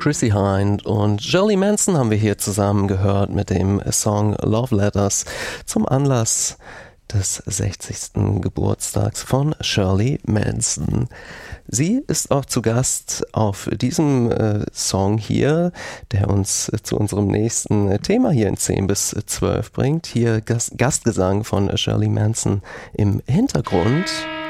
Chrissie Hynde und Shirley Manson haben wir hier zusammen gehört mit dem Song Love Letters zum Anlass des 60. Geburtstags von Shirley Manson. Sie ist auch zu Gast auf diesem Song hier, der uns zu unserem nächsten Thema hier in 10 bis 12 bringt. Hier Gastgesang von Shirley Manson im Hintergrund.